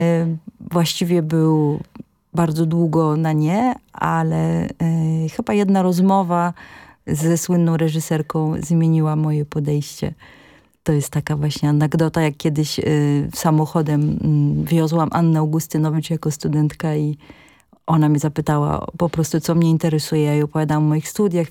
Właściwie był bardzo długo na nie, ale chyba jedna rozmowa ze słynną reżyserką zmieniła moje podejście. To jest taka właśnie anegdota, jak kiedyś samochodem wiozłam Annę Augustynowicz jako studentka i ona mnie zapytała po prostu, co mnie interesuje. Ja jej opowiadałam o moich studiach